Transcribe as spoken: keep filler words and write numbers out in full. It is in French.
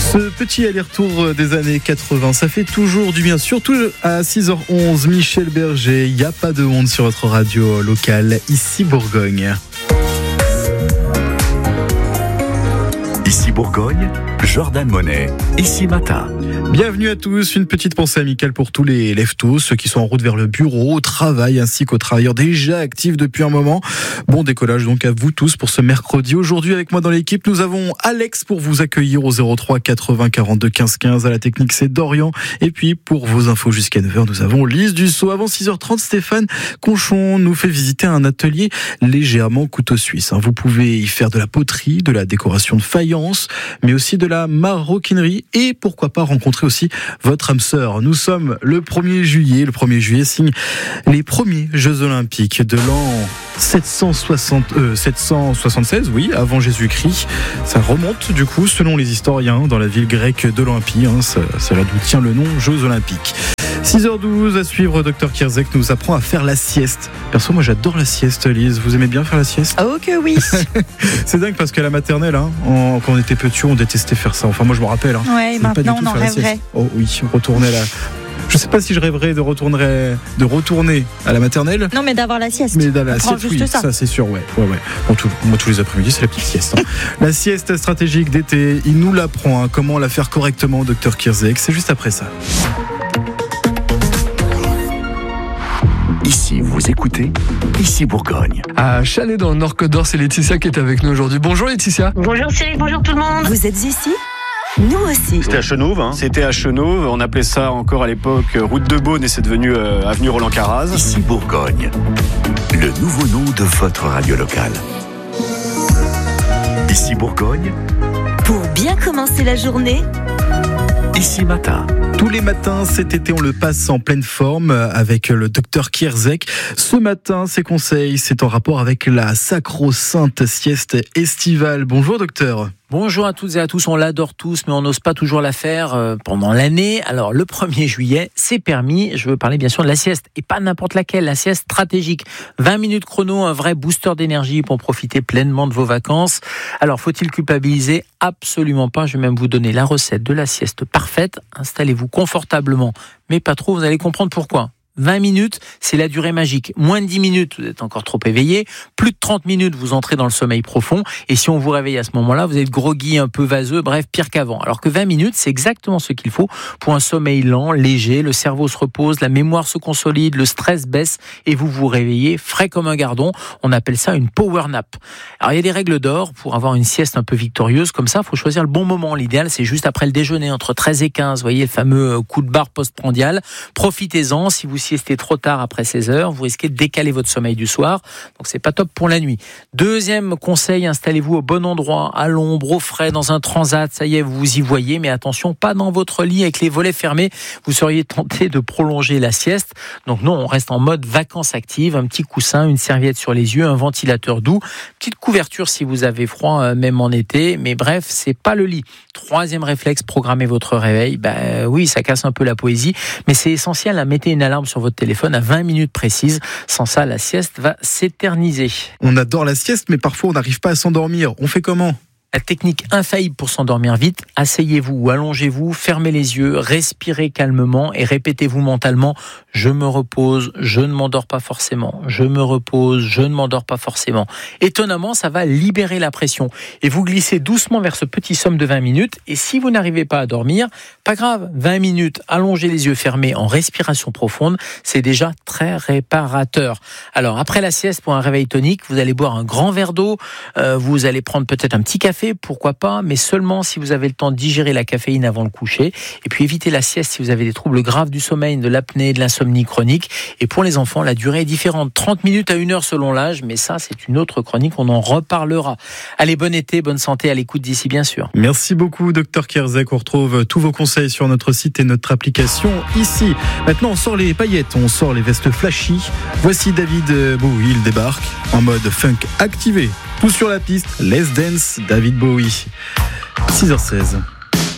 Ce petit aller-retour des années quatre-vingts, ça fait toujours du bien, surtout à six heures onze. Michel Berger, il n'y a pas de honte sur votre radio locale, ici Bourgogne. Ici Bourgogne, Jordan Monet, ici matin. Bienvenue à tous, une petite pensée amicale pour tous les lève-tôt, ceux qui sont en route vers le bureau, au travail, ainsi qu'aux travailleurs déjà actifs depuis un moment. Bon décollage donc à vous tous pour ce mercredi. Aujourd'hui avec moi dans l'équipe, nous avons Alex pour vous accueillir au zéro trois quatre-vingts quarante-deux quinze quinze. À la technique, c'est Dorian. Et puis pour vos infos jusqu'à neuf heures, nous avons Lise Dussault. Avant six heures trente, Stéphane Conchon nous fait visiter un atelier légèrement couteau suisse. Vous pouvez y faire de la poterie, de la décoration de faïence, mais aussi de la maroquinerie et pourquoi pas rencontrer aussi votre âme sœur. Nous sommes le premier juillet. Le premier juillet signe les premiers Jeux Olympiques de l'an sept cent soixante, euh, sept cent soixante-seize, oui, avant Jésus-Christ. Ça remonte du coup, selon les historiens, dans la ville grecque de l'Olympie. Hein, c'est, c'est là d'où tient le nom Jeux Olympiques. six heures douze, à suivre, Docteur Kierzek nous apprend à faire la sieste. Perso, moi j'adore la sieste, Lise. Vous aimez bien faire la sieste ? Oh que oui. C'est dingue parce qu'à la maternelle, hein, on, quand on était petit, on détestait faire ça. Enfin, moi je me rappelle. Hein, ouais, maintenant on en rêverait. Oh oui, retourner à la... Je sais pas si je rêverais de retourner, de retourner à la maternelle. Non, mais d'avoir la sieste. Mais d'avoir la sieste, juste oui, ça. ça c'est sûr, ouais. ouais, ouais. Bon, tout, moi, tous les après-midi, c'est la petite sieste. Hein. La sieste stratégique d'été, il nous l'apprend. Hein, comment la faire correctement, Docteur Kierzek. C'est juste après ça. Ici, vous écoutez, ici Bourgogne. À Chalais, dans le Nord-Côte d'Or, c'est Laetitia qui est avec nous aujourd'hui. Bonjour Laetitia. Bonjour Cyril, bonjour tout le monde. Vous êtes ici ? Nous aussi. C'était à Chenauve, hein. C'était à Chenauve, on appelait ça encore à l'époque route de Beaune et c'est devenu euh, avenue Roland-Carraz. Ici Bourgogne, le nouveau nom de votre radio locale. Ici Bourgogne, pour bien commencer la journée, ici matin. Tous les matins, cet été, on le passe en pleine forme avec le docteur Kierzek. Ce matin, ses conseils, c'est en rapport avec la sacro-sainte sieste estivale. Bonjour docteur. Bonjour à toutes et à tous, on l'adore tous, mais on n'ose pas toujours la faire pendant l'année. Alors le premier juillet, c'est permis, je veux parler bien sûr de la sieste, et pas n'importe laquelle, la sieste stratégique. vingt minutes chrono, un vrai booster d'énergie pour profiter pleinement de vos vacances. Alors faut-il culpabiliser ? Absolument pas, je vais même vous donner la recette de la sieste parfaite. Installez-vous confortablement, mais pas trop, vous allez comprendre pourquoi. vingt minutes, c'est la durée magique. Moins de dix minutes, vous êtes encore trop éveillé. Plus de trente minutes, vous entrez dans le sommeil profond. Et si on vous réveille à ce moment-là, vous êtes groggy, un peu vaseux, bref, pire qu'avant. Alors que vingt minutes, c'est exactement ce qu'il faut pour un sommeil lent, léger. Le cerveau se repose, la mémoire se consolide, le stress baisse et vous vous réveillez frais comme un gardon. On appelle ça une power nap. Alors, il y a des règles d'or pour avoir une sieste un peu victorieuse. Comme ça, il faut choisir le bon moment. L'idéal, c'est juste après le déjeuner, entre treize et quinze. Vous voyez, le fameux coup de barre postprandial. Profitez-en. Si vous siestez trop tard après seize heures, vous risquez de décaler votre sommeil du soir, donc c'est pas top pour la nuit. Deuxième conseil, installez-vous au bon endroit, à l'ombre, au frais, dans un transat, ça y est, vous vous y voyez, mais attention, pas dans votre lit avec les volets fermés, vous seriez tenté de prolonger la sieste. Donc non, on reste en mode vacances actives, un petit coussin, une serviette sur les yeux, un ventilateur doux, petite couverture si vous avez froid, même en été, mais bref, c'est pas le lit. Troisième réflexe, programmez votre réveil. Ben oui, ça casse un peu la poésie, mais c'est essentiel, à mettez une alarme sur votre téléphone à vingt minutes précises. Sans ça, la sieste va s'éterniser. On adore la sieste, mais parfois on n'arrive pas à s'endormir. On fait comment ? La technique infaillible pour s'endormir vite, asseyez-vous ou allongez-vous, fermez les yeux, respirez calmement et répétez-vous mentalement « Je me repose, je ne m'endors pas forcément, je me repose, je ne m'endors pas forcément ». Étonnamment, ça va libérer la pression et vous glissez doucement vers ce petit somme de vingt minutes. Et si vous n'arrivez pas à dormir, pas grave, vingt minutes, allongez les yeux fermés en respiration profonde, c'est déjà très réparateur. Alors après la sieste, pour un réveil tonique, vous allez boire un grand verre d'eau, euh, vous allez prendre peut-être un petit café, pourquoi pas, mais seulement si vous avez le temps de digérer la caféine avant le coucher. Et puis évitez la sieste si vous avez des troubles graves du sommeil, de l'apnée, de l'insomnie chronique. Et pour les enfants, la durée est différente, trente minutes à une heure selon l'âge, mais ça c'est une autre chronique, on en reparlera. Allez, bon été, bonne santé, à l'écoute d'ici bien sûr. Merci beaucoup docteur Kierzek, on retrouve tous vos conseils sur notre site et notre application ici. Maintenant on sort les paillettes, on sort les vestes flashy. Voici David Bowie, il débarque en mode funk activé. Tout sur la piste, Let's Dance, David Bowie. six heures seize.